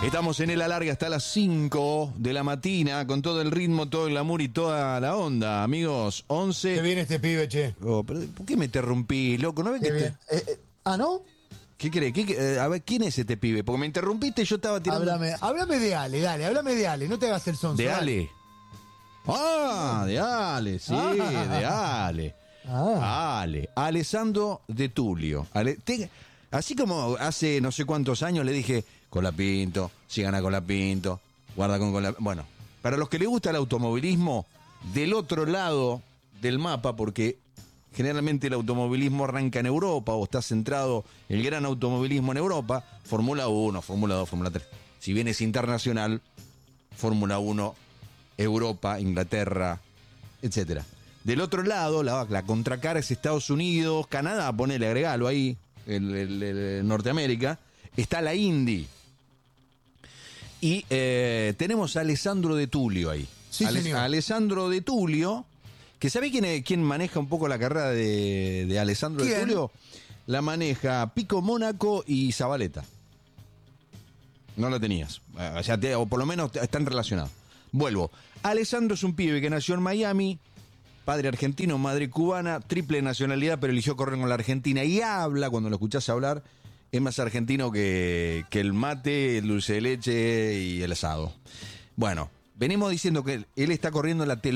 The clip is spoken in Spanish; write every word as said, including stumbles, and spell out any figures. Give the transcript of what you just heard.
Estamos en el alargue hasta las cinco de la mañana con todo el ritmo, todo el amor y toda la onda, amigos. once. Qué bien este pibe, che. Oh, pero ¿por qué me interrumpís, loco? ¿No ves Qué que te... bien. Eh, eh, ah, ¿no? ¿Qué crees? ¿Qué, qué- eh, a ver, ¿quién es este pibe? Porque me interrumpiste y yo estaba tirando... Háblame, háblame de Ale, dale, háblame de Ale, no te hagas el sonso. ¿De dale. Ale? Ah, de Ale, sí, Ah. de Ale. Ah. Ale. Alessandro de Tulio. Ale- te- así como hace no sé cuántos años le dije, Colapinto, si gana Colapinto, guarda con Colapinto. Bueno, para los que les gusta el automovilismo, del otro lado del mapa, porque generalmente el automovilismo arranca en Europa o está centrado el gran automovilismo en Europa, Fórmula uno, Fórmula dos, Fórmula tres. Si bien es internacional, Fórmula uno, Europa, Inglaterra, etcétera. Del otro lado, la, la contracara es Estados Unidos, Canadá, ponele, agregalo ahí, el, el- el Norteamérica, está la Indy. Y eh, tenemos a Alessandro de Tulio ahí. Sí, Ale- señor. Alessandro de Tulio, que ¿sabe quién, es- quién maneja un poco la carrera de, de Alessandro de ¿Quién? Tulio? La maneja Pico Mónaco y Zabaleta. No lo tenías. O sea, te- o por lo menos están relacionados. Vuelvo. Alessandro es un pibe que nació en Miami, padre argentino, madre cubana, triple nacionalidad, pero eligió correr con la Argentina. Y habla, cuando lo escuchás hablar, es más argentino que, que el mate, el dulce de leche y el asado. Bueno, venimos diciendo que él, él está corriendo en la tele.